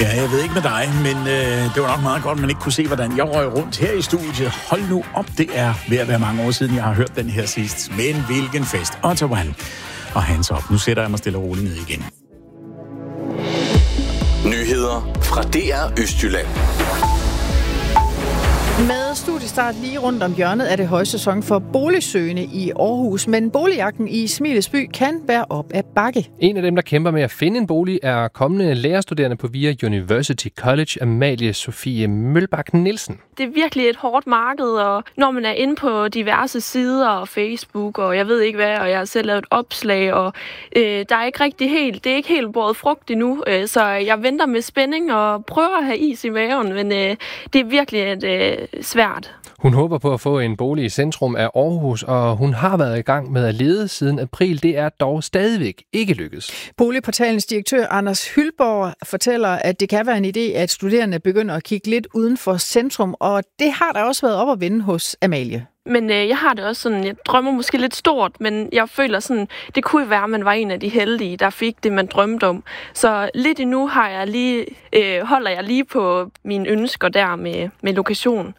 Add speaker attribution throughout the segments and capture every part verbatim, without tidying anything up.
Speaker 1: Ja, jeg ved ikke med dig, men øh, det var nok meget godt, at man ikke kunne se, hvordan jeg røg rundt her i studiet. Hold nu op, det er ved at være mange år siden, jeg har hørt den her sidst. Men hvilken fest. Ottawa og Hans op. Nu sætter jeg mig stille og roligt ned igen.
Speaker 2: Nyheder fra D R Østjylland.
Speaker 3: Med studiestart lige rundt om hjørnet er det højsæson for boligsøgende i Aarhus, men boligjagten i Smilesby kan være op ad bakke.
Speaker 4: En af dem, der kæmper med at finde en bolig, er kommende lærerstuderende på V I A University College, Amalie Sofie Mølbak Nielsen.
Speaker 5: Det er virkelig et hårdt marked, og når man er inde på diverse sider og Facebook, og jeg ved ikke hvad, og jeg har selv lavet et opslag, og øh, der er ikke rigtig helt, det er ikke helt båret frugt endnu, øh, så jeg venter med spænding og prøver at have is i maven, men øh, det er virkelig et øh, svært.
Speaker 4: Hun håber på at få en bolig i centrum af Aarhus, og hun har været i gang med at lede siden april. Det er dog stadigvæk ikke lykkes.
Speaker 3: Boligportalens direktør Anders Hyldborg fortæller, at det kan være en idé, at studerende begynder at kigge lidt uden for centrum, og det har der også været op at vende hos Amalie.
Speaker 5: Men øh, jeg har det også sådan, jeg drømmer måske lidt stort, men jeg føler sådan, det kunne være, at man var en af de heldige, der fik det, man drømte om. Så lidt endnu har jeg lige, øh, holder jeg lige på mine ønsker der med, med lokation.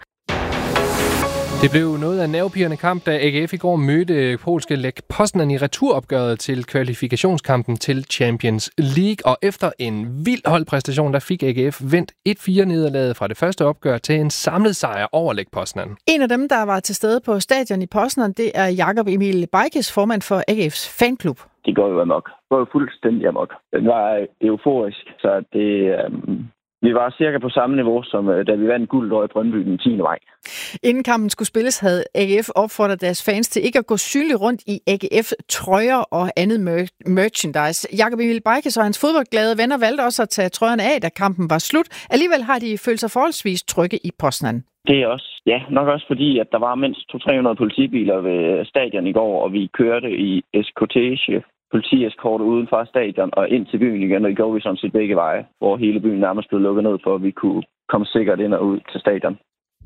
Speaker 4: Det blev noget af en nervepirrende kamp, da A G F i går mødte polske Lech Poznań i returopgøret til kvalifikationskampen til Champions League. Og efter en vild holdpræstation, der fik A G F vendt et fire nederlaget fra det første opgør til en samlet sejr over Lech Poznań.
Speaker 3: En af dem, der var til stede på stadion i Poznań, det er Jakob Emil Bajkes, formand for A G F's fanklub.
Speaker 6: Det går jo amok. Det går jo fuldstændig amok. Den var euforisk, så det... Um Vi var cirka på samme niveau, som da vi vandt guld over i Brøndby den tiende maj.
Speaker 3: Inden kampen skulle spilles, havde A G F opfordret deres fans til ikke at gå synligt rundt i A G F-trøjer og andet mer- merchandise. Jakob Emil Bajkes og hans fodboldglade venner valgte også at tage trøjerne af, da kampen var slut. Alligevel har de følt sig forholdsvis trygge i Poznań.
Speaker 6: Det er også, ja, nok også fordi, at der var mindst to til tre hundrede politibiler ved stadion i går, og vi kørte i eskortage. Politieskort uden fra stadion og ind til byen igen, og det gjorde vi sådan set begge veje, hvor hele byen nærmest blev lukket ned for, at vi kunne komme sikkert ind og ud til stadion.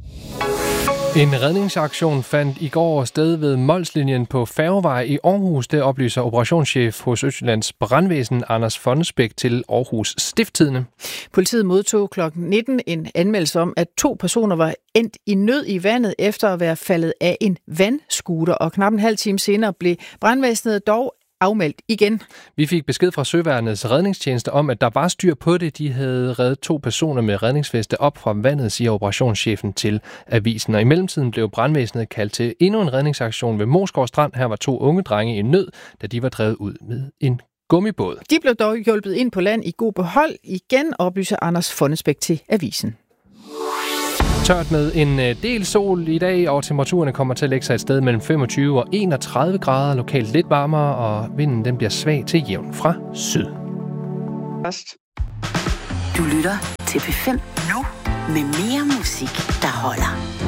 Speaker 4: En redningsaktion fandt i går sted ved Molslinjen på Færgevej i Aarhus. Det oplyser operationschef hos Østjyllands Brandvæsen Anders Fonnesbæk til Aarhus Stiftstidende.
Speaker 3: Politiet modtog klokken nitten en anmeldelse om, at to personer var endt i nød i vandet efter at være faldet af en vandscooter, og knap en halv time senere blev brandvæsenet dog afmeldt igen.
Speaker 4: Vi fik besked fra Søværnets redningstjeneste om, at der var styr på det. De havde reddet to personer med redningsveste op fra vandet, siger operationschefen til avisen. Og i mellemtiden blev brandvæsenet kaldt til endnu en redningsaktion ved Moesgaard Strand. Her var to unge drenge i nød, da de var drevet ud med en gummibåd.
Speaker 3: De blev dog hjulpet ind på land i god behold. Igen oplyser Anders Fonnesbæk til avisen.
Speaker 4: Tørt med en del sol i dag, og temperaturerne kommer til at lægge sig et sted mellem femogtyve og enogtredive grader, lokalt lidt varmere, og vinden den bliver svag til jævn fra syd.
Speaker 7: Du lytter til P fem nu med mere musik, der holder.